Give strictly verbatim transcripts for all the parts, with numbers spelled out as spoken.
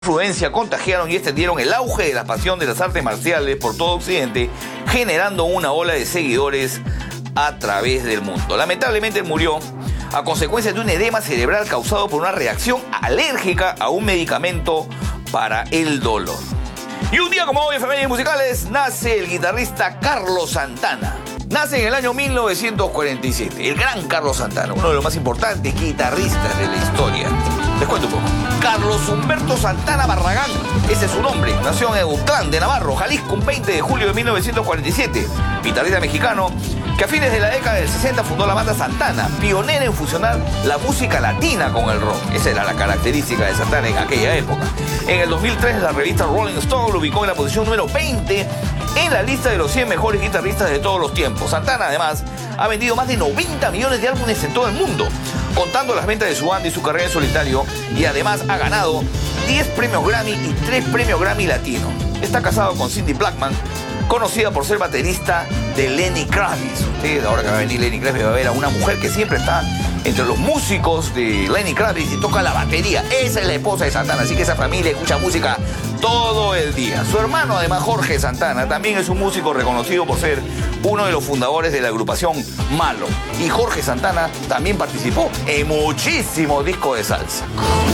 influencia contagiaron y extendieron el auge de la pasión de las artes marciales por todo Occidente, generando una ola de seguidores a través del mundo. Lamentablemente murió a consecuencia de un edema cerebral causado por una reacción alérgica a un medicamento para el dolor. Y un día como hoy en Efemérides Musicales nace el guitarrista Carlos Santana. Nace en el año mil novecientos cuarenta y siete. El gran Carlos Santana, uno de los más importantes guitarristas de la historia. Les cuento un poco. Carlos Humberto Santana Barragán, ese es su nombre. Nació en Eutlán de Navarro, Jalisco, un veinte de julio de mil novecientos cuarenta y siete. Guitarrista mexicano que a fines de la década del sesenta fundó la banda Santana, pionera en fusionar la música latina con el rock. Esa era la característica de Santana en aquella época. En el dos mil tres, la revista Rolling Stone lo ubicó en la posición número veinte en la lista de los cien mejores guitarristas de todos los tiempos. Santana, además, ha vendido más de noventa millones de álbumes en todo el mundo, contando las ventas de su banda y su carrera en solitario, y además ha ganado diez premios Grammy y tres premios Grammy Latino. Está casado con Cindy Blackman, conocida por ser baterista de Lenny Kravitz. Usted, ahora que va a venir Lenny Kravitz, va a ver a una mujer que siempre está entre los músicos de Lenny Kravitz y toca la batería. Esa es la esposa de Santana, así que esa familia escucha música todo el día. Su hermano, además, Jorge Santana, también es un músico reconocido por ser uno de los fundadores de la agrupación Malo. Y Jorge Santana también participó en muchísimos discos de salsa.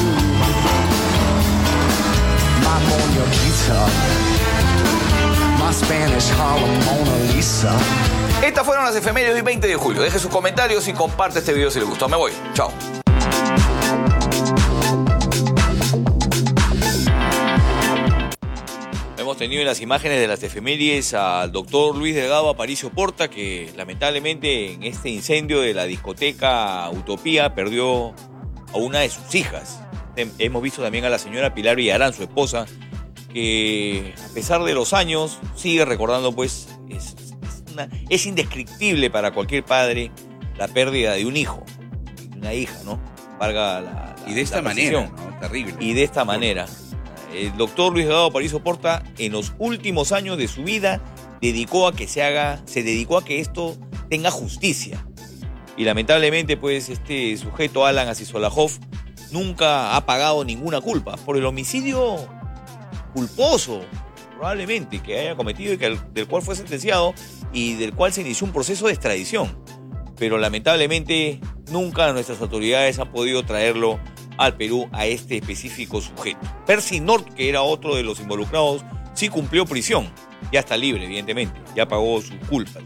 Estas fueron las efemérides del veinte de julio. Deje sus comentarios y comparte este video si les gustó. Me voy. Chao. Hemos tenido en las imágenes de las efemérides al doctor Luis Delgado Aparicio Porta, que lamentablemente en este incendio de la discoteca Utopía perdió a una de sus hijas. Hemos visto también a la señora Pilar Villarán, su esposa, que a pesar de los años sigue recordando, pues, es, es, una, es indescriptible para cualquier padre la pérdida de un hijo, de una hija, ¿no? Valga la, la Y de esta manera, ¿no? Terrible. Y de esta manera. El doctor Luis Delgado Aparicio Porta, en los últimos años de su vida, dedicó a que se haga, se dedicó a que esto tenga justicia. Y lamentablemente, pues, este sujeto, Alan Asisolajov, nunca ha pagado ninguna culpa por el homicidio culposo, probablemente, que haya cometido y que, del cual fue sentenciado y del cual se inició un proceso de extradición. Pero lamentablemente nunca nuestras autoridades han podido traerlo al Perú a este específico sujeto. Percy North, que era otro de los involucrados, sí cumplió prisión. Ya está libre, evidentemente, ya pagó sus culpas.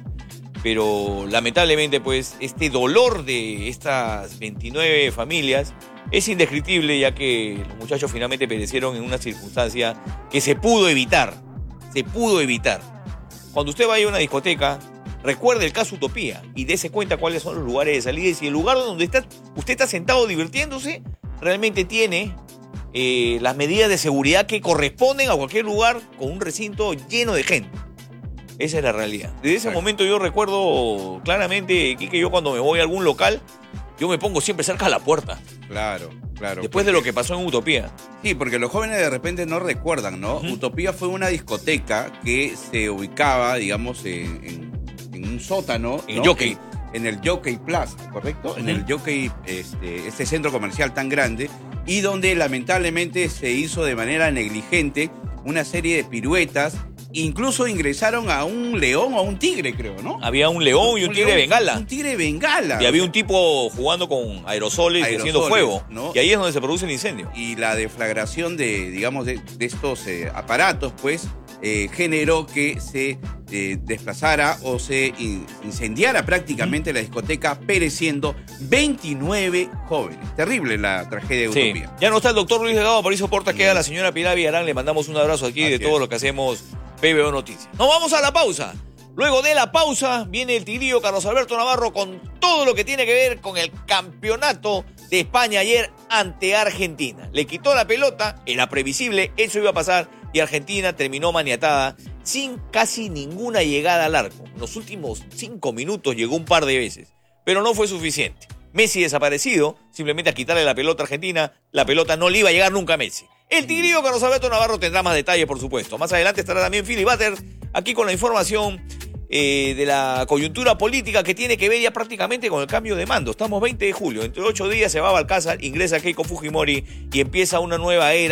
Pero lamentablemente, pues, este dolor de estas veintinueve familias es indescriptible, ya que los muchachos finalmente perecieron en una circunstancia que se pudo evitar. Se pudo evitar. Cuando usted vaya a una discoteca, recuerde el caso Utopía y dése cuenta cuáles son los lugares de salida y si el lugar donde está, usted está sentado divirtiéndose realmente tiene eh, las medidas de seguridad que corresponden a cualquier lugar con un recinto lleno de gente. Esa es la realidad. Desde ese claro. momento yo recuerdo claramente, Quique, yo cuando me voy a algún local, yo me pongo siempre cerca de la puerta. Claro, claro. Después porque... de lo que pasó en Utopía. Sí, porque los jóvenes de repente no recuerdan, ¿no? Uh-huh. Utopía fue una discoteca que se ubicaba, digamos, en, en, en un sótano. En ¿no? el Jockey. En, en el Jockey Plaza, ¿correcto? Uh-huh. En el Jockey, este, este centro comercial tan grande, y donde lamentablemente se hizo de manera negligente una serie de piruetas. Incluso ingresaron a un león o a un tigre, creo, ¿no? Había un león y un, un tigre león, bengala. Un tigre bengala. Y había un tipo jugando con aerosoles, aerosoles y haciendo fuego, ¿no? Y ahí es donde se produce el incendio. Y la deflagración de, digamos, de, de estos eh, aparatos, pues, eh, generó que se eh, desplazara o se in, incendiara prácticamente ¿Mm? la discoteca, pereciendo veintinueve jóvenes. Terrible la tragedia de sí. Utopía. Ya no está el doctor Luis Delgado Aparicio Porta, queda la señora Pilar Villarán. Le mandamos un abrazo aquí Así de todo es. lo que hacemos P B O Noticias. Nos vamos a la pausa. Luego de la pausa viene el tigrillo Carlos Alberto Navarro con todo lo que tiene que ver con el campeonato de España ayer ante Argentina. Le quitó la pelota, era previsible, eso iba a pasar y Argentina terminó maniatada sin casi ninguna llegada al arco. En los últimos cinco minutos llegó un par de veces, pero no fue suficiente. Messi desaparecido, simplemente a quitarle la pelota a Argentina, la pelota no le iba a llegar nunca a Messi. El tigrillo Carlos Alberto Navarro tendrá más detalles, por supuesto. Más adelante estará también Philly Butter aquí con la información eh, de la coyuntura política que tiene que ver ya prácticamente con el cambio de mando. Estamos veinte de julio, entre ocho días se va a Balcázar, ingresa Keiko Fujimori y empieza una nueva era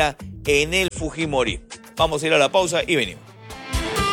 en el Fujimori. Vamos a ir a la pausa y venimos.